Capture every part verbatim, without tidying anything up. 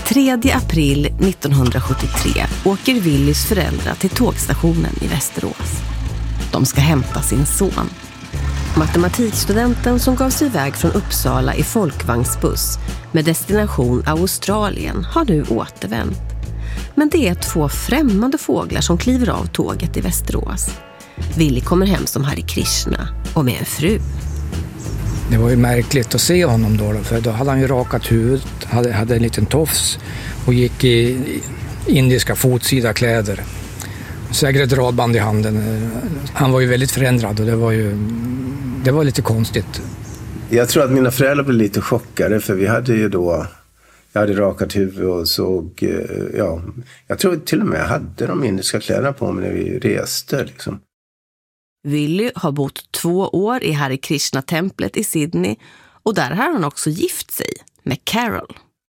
tredje april nittonhundrasjuttiotre åker Willys föräldrar till tågstationen i Västerås. De ska hämta sin son. Matematikstudenten som gav sig iväg från Uppsala i folkvagnsbuss med destination Australien har nu återvänt. Men det är två främmande fåglar som kliver av tåget i Västerås. Willy kommer hem som Hare Krishna och med en fru. Det var ju märkligt att se honom då, för då hade han ju rakat huvudet, hade, hade en liten tofs och gick i indiska fotsida kläder. Säkert ett radband i handen. Han var ju väldigt förändrad och det var ju det var lite konstigt. Jag tror att mina föräldrar blev lite chockade, för vi hade ju då, jag hade rakat huvud och såg, ja, jag tror till och med jag hade de indiska kläderna på mig när vi reste liksom. Willy har bott två år i Hare Krishna-templet i Sydney och där har han också gift sig med Carol.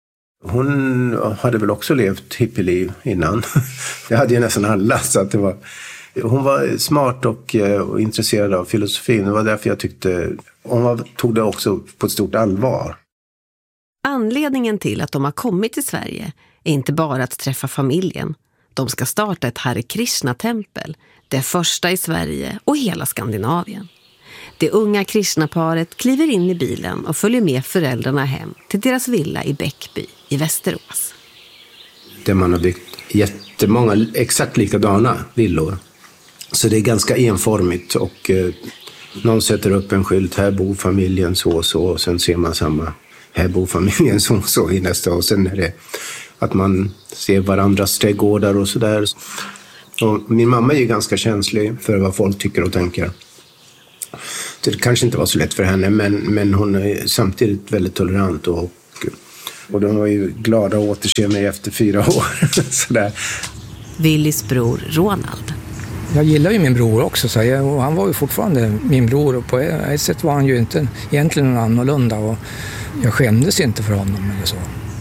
Hon hade väl också levt hippieliv innan. Det hade ju nästan alla, så att det var... Hon var smart och, och intresserad av filosofin. Det var därför jag tyckte... Hon var, tog det också på ett stort allvar. Anledningen till att de har kommit till Sverige är inte bara att träffa familjen. De ska starta ett Hare Krishna-tempel. Det första i Sverige och hela Skandinavien. Det unga Krishna-paret kliver in i bilen och följer med föräldrarna hem till deras villa i Bäckby i Västerås. Där man har byggt jättemånga exakt likadana villor. Så det är ganska enformigt och eh, någon sätter upp en skylt, här bor familjen så och så, och sen ser man samma, här bor familjen så och så i nästa, och sen är det att man ser varandras trädgårdar och sådär. Och min mamma är ju ganska känslig för vad folk tycker och tänker. Så det kanske inte var så lätt för henne, men, men hon är samtidigt väldigt tolerant och, och de var ju glada att återse mig efter fyra år. Sådär. Willys bror Ronald. Jag gillar ju min bror också, så jag, och han var ju fortfarande min bror, och på ett sätt var han ju inte egentligen annorlunda, och jag skämdes inte för honom eller så.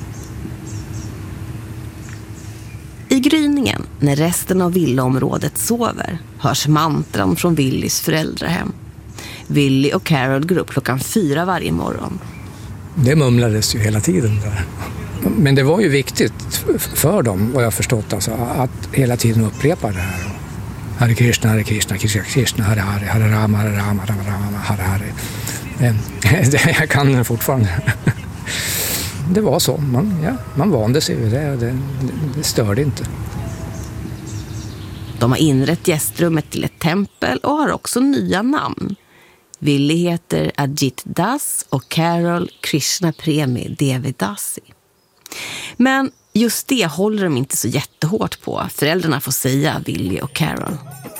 I gryningen, när resten av villaområdet sover, hörs mantran från Willys föräldrahem. Willy och Carol går upp klockan fyra varje morgon. Det mumlades ju hela tiden där. Men det var ju viktigt för dem, vad jag förstått, alltså, att hela tiden upprepa det här. Hare Krishna, Hare Krishna, Krishna Krishna, Hare Hare, Hare Rama, Hare Rama, Rama Rama, Hare Hare. Det, jag kan den fortfarande. Det var så, man, ja, man vande sig vid det, och det, det störde inte. De har inrett gästrummet till ett tempel och har också nya namn. Willy heter Ajit Das och Carol Krishna Premi Devidasi. Men just det håller de inte så jättehårt på. Föräldrarna får säga Willy och Carol.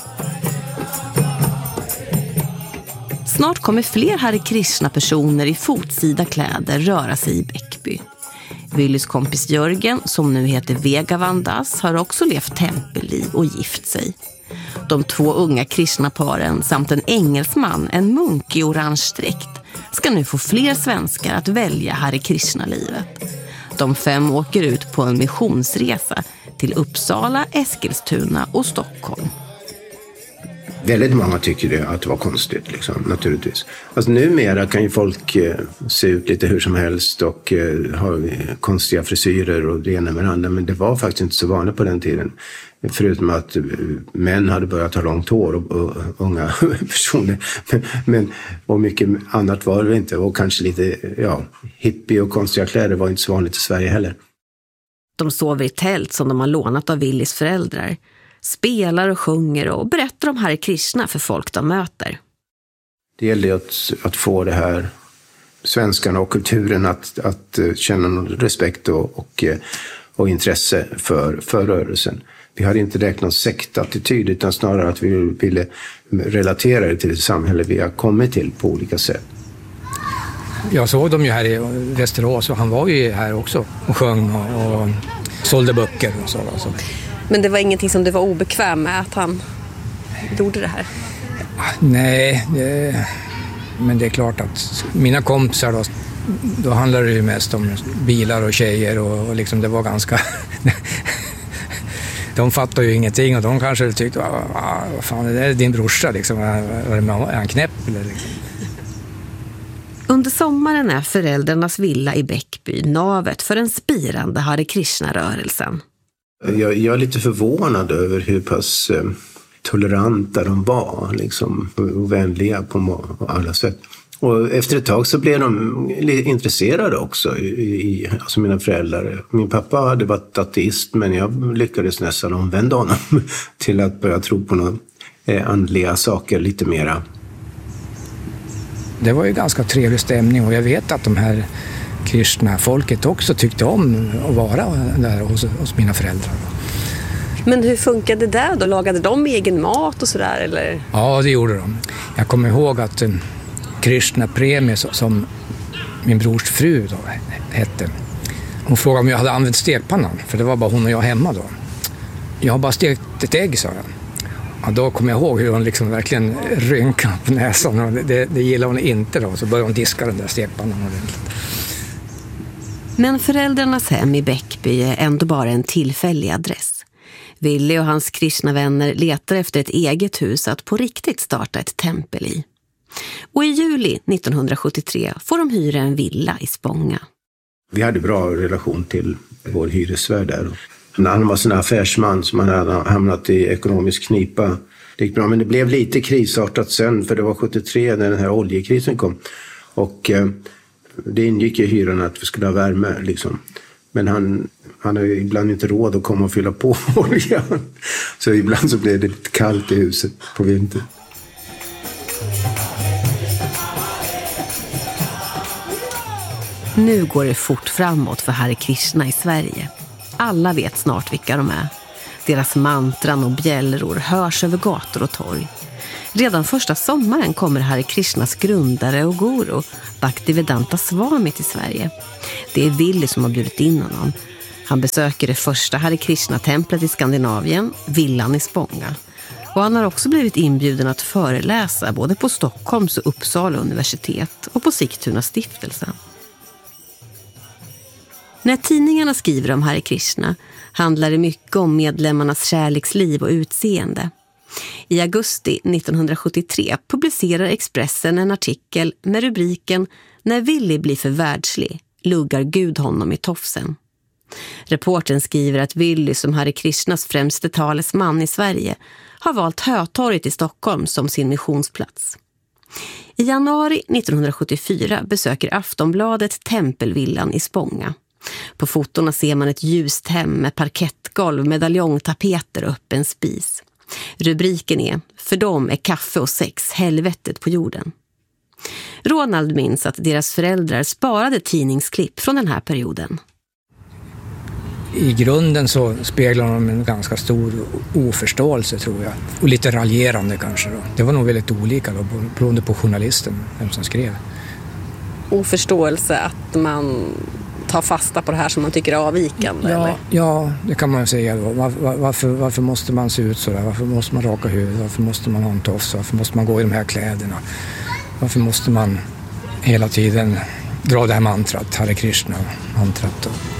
Snart kommer fler Hare Krishna-personer i fotsida kläder röra sig i Bäckby. Willys kompis Jörgen, som nu heter Vegavan Das, har också levt tempelliv och gift sig. De två unga Krishna-paren samt en engelsman, en munk i orange dräkt, ska nu få fler svenskar att välja Hare Krishna-livet. De fem åker ut på en missionsresa till Uppsala, Eskilstuna och Stockholm. Väldigt många tycker det, att det var konstigt, liksom, naturligtvis. Alltså, numera kan ju folk eh, se ut lite hur som helst och eh, ha konstiga frisyrer och det ena med det andra, men det var faktiskt inte så vanligt på den tiden. Förutom att eh, män hade börjat ha långt hår och, och, och unga personer. Men, men, och mycket annat var det inte. Och kanske lite ja, hippie och konstiga kläder var inte så vanligt i Sverige heller. De sover i tält som de har lånat av Willys föräldrar. Spelar och sjunger och berättar om Hare Krishna för folk de möter. Det gäller att, att få det här svenskarna och kulturen att, att känna någon respekt och, och, och intresse för, för rörelsen. Vi hade inte räknat någon sektattityd, utan snarare att vi ville relatera det till det samhälle vi har kommit till på olika sätt. Jag såg dem ju här i Västerås, och han var ju här också och sjöng och, och sålde böcker och så. så. Men det var ingenting som det var obekväm med att han gjorde det här? Nej, det, men det är klart att mina kompisar då, då handlade det ju mest om bilar och tjejer och, och liksom det var ganska... De fattar ju ingenting, och de kanske tyckte, vad fan, det är din brorsa liksom, är han knäpp eller liksom. Under sommaren är föräldrarnas villa i Bäckby navet för den spirande Hare Krishna-rörelsen. Jag, jag är lite förvånad över hur pass eh, toleranta de var liksom, och vänliga på alla sätt. Och efter ett tag så blev de intresserade också, i, i, alltså mina föräldrar. Min pappa hade varit ateist, men jag lyckades nästan omvända honom till att börja tro på några eh, andliga saker lite mera. Det var ju ganska trevlig stämning och jag vet att de här Krishna-folket också tyckte om att vara där hos, hos mina föräldrar. Men hur funkade det där då? Lagade de egen mat och sådär eller? Ja, det gjorde de. Jag kommer ihåg att um, Krishna-premie som min brors fru då hette. Hon frågade om jag hade använt stekpannan, för det var bara hon och jag hemma då. Jag har bara stekt ett ägg, sa jag. Ja, då kommer jag ihåg hur hon liksom verkligen rynkade på näsan. Det, det gillade hon inte då, så började hon diska den där stekpannan ordentligt. Men föräldrarnas hem i Bäckby är ändå bara en tillfällig adress. Willy och hans Krishna-vänner letar efter ett eget hus att på riktigt starta ett tempel i. Och i juli nittonhundrasjuttiotre får de hyra en villa i Spånga. Vi hade bra relation till vår hyresvärd där. Han var sån affärsman som hade hamnat i ekonomisk knipa. Det gick bra, men det blev lite krisartat sen, för det var sjuttiotre när den här oljekrisen kom. Och eh, det ingick i hyran att vi skulle ha värme liksom. Men han, han har ju ibland inte råd att komma och fylla på oljan. Så ibland så blev det lite kallt i huset på vintern. Nu går det fort framåt för Hare Krishna i Sverige. Alla vet snart vilka de är. Deras mantran och bjällror hörs över gator och torg. Redan första sommaren kommer Hare Krishnas grundare och guru, Bhaktivedanta Swami, till Sverige. Det är Willy som har bjudit in honom. Han besöker det första Hare Krishna-templet i Skandinavien, villan i Spånga. Och han har också blivit inbjuden att föreläsa både på Stockholms och Uppsala universitet och på Sigtuna stiftelsen. När tidningarna skriver om Hare Krishna handlar det mycket om medlemmarnas kärleksliv och utseende. I augusti nittonhundrasjuttiotre publicerar Expressen en artikel med rubriken "När Willy blir för världslig, luggar Gud honom i tofsen". Reporten skriver att Willy, som Hare Krishnas främste talesman i Sverige, har valt Hötorget i Stockholm som sin missionsplats. I januari nittonhundrasjuttiofyra besöker Aftonbladet tempelvillan i Spånga. På fotorna ser man ett ljust hem med parkettgolv, medaljongtapeter och öppen spis. Rubriken är "För dem är kaffe och sex helvetet på jorden". Ronald minns att deras föräldrar sparade tidningsklipp från den här perioden. I grunden så speglar de en ganska stor oförståelse, tror jag. Och lite raljerande kanske då. Det var nog väldigt olika då, beroende på journalisten, vem som skrev. Oförståelse att man tar fasta på det här som man tycker är avvikande? Ja, eller? ja, det kan man säga då. Var, var, varför, varför måste man se ut så där? Varför måste man raka huvudet? Varför måste man ha en tofs? Varför måste man gå i de här kläderna? Varför måste man hela tiden dra det här mantrat, Hare Krishna-mantrat då?